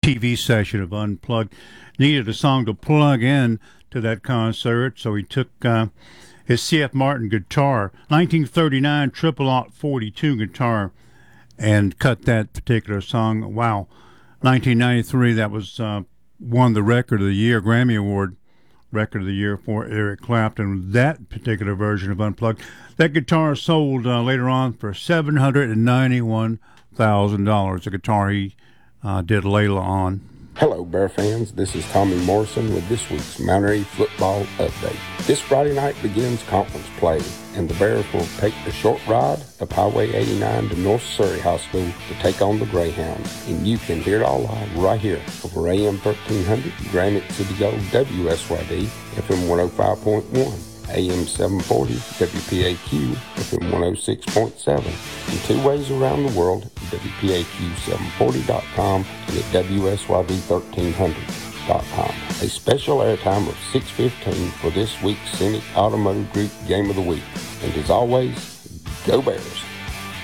TV session of Unplugged. Needed a song to plug in to that concert, so he took his C.F. Martin guitar, 1939 Triple Aught 42 guitar, and cut that particular song. Wow. 1993, that was won the Record of the Year, Grammy Award Record of the Year for Eric Clapton. That particular version of Unplugged. That guitar sold later on for $791,000. A guitar he did Layla on. Hello, Bear fans. This is Tommy Morrison with this week's Mount Airy football update. This Friday night begins conference play, and the Bears will take the short ride up Highway 89 to North Surrey High School to take on the Greyhounds. And you can hear it all live right here over AM 1300, Granite City Gold, WSYD, FM 105.1. AM 740, WPAQ, FM 106.7, and two ways around the world, WPAQ740.com and at WSYD1300.com. A special airtime of 6:15 for this week's Scenic Automotive Group Game of the Week. And as always, go Bears!